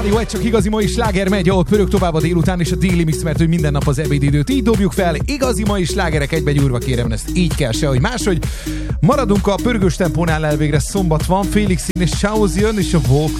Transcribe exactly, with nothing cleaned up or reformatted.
rádió, egy csak igazi mai sláger megy, ahol pörög tovább a délután és a déli mix, mert hogy minden nap az ebédidőt így dobjuk fel. Igazi mai slágerek egybegyúrva, kérem, ezt így kell, sehogy máshogy. Maradunk a pörgős tempónál, elvégre szombat van, Félix és Chaos jön, és a Walk